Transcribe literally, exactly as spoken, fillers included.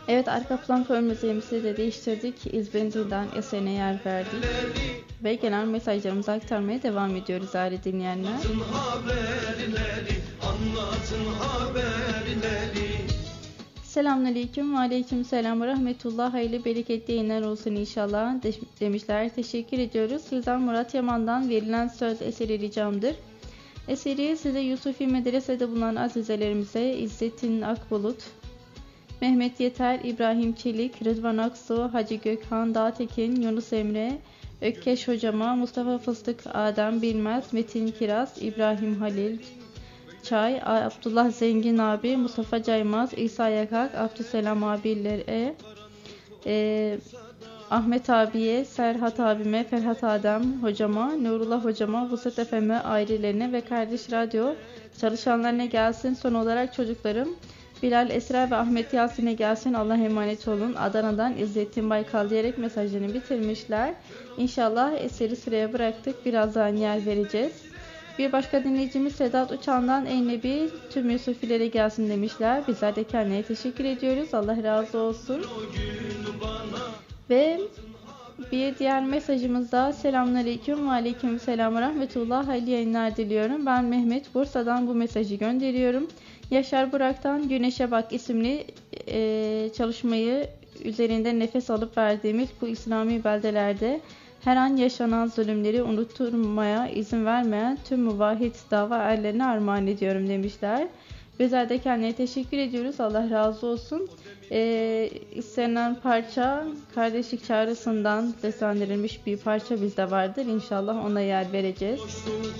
Evet, arka plan fön müziğimizi de değiştirdik. İzbenzin'den eserine yer verdik. Ve gelen mesajlarımızı aktarmaya devam ediyoruz değerli dinleyenler. Anlatın haberleri, anlatın haberleri. Selamünaleyküm ve aleykümselam ve rahmetullah. Hayırlı bereketli yayınlar olsun inşallah demişler. Teşekkür ediyoruz. Sizden Murat Yaman'dan verilen söz eseri ricamdır. Eseri size Yusufi Medrese'de bulunan azizelerimize İzzettin Akbulut, Mehmet Yeter, İbrahim Çelik, Rıdvan Aksu, Hacı Gökhan, Dağtekin, Yunus Emre, Ökkeş Hocama, Mustafa Fıstık, Adem Bilmez, Metin Kiraz, İbrahim Halil Çay, Abdullah Zengin abi, Mustafa Caymaz, İsa Yakak, Abdüselam abilere, e, Ahmet abiye, Serhat abime, Ferhat Adem hocama, Nurullah hocama, Vuslat Efem'e, ailelerine ve Kardeş Radyo çalışanlarına gelsin. Son olarak çocuklarım Bilal, Esra ve Ahmet Yasin'e gelsin. Allah'a emanet olun. Adana'dan İzzettin Baykal diyerek mesajlarını bitirmişler. İnşallah eseri sıraya bıraktık. Birazdan yer vereceğiz. Bir başka dinleyicimiz Sedat Uçan'dan Ey Nebi tüm Yusufilere gelsin demişler. Bizler de kendine teşekkür ediyoruz. Allah razı olsun. Ve bir diğer mesajımızda selamünaleyküm ve aleykümselam ve rahmetullah. Hayırlı yayınlar diliyorum. Ben Mehmet, Bursa'dan bu mesajı gönderiyorum. Yaşar Burak'tan Güneşe Bak isimli e, çalışmayı üzerinde nefes alıp verdiğimiz bu İslami beldelerde her an yaşanan zulümleri unutturmaya izin vermeyen tüm muvahhid dava erlerine armağan ediyorum demişler. Bizler de kendine teşekkür ediyoruz. Allah razı olsun. Ee, istenen parça kardeşlik çağrısından seslendirilmiş bir parça bizde vardır. İnşallah ona yer vereceğiz.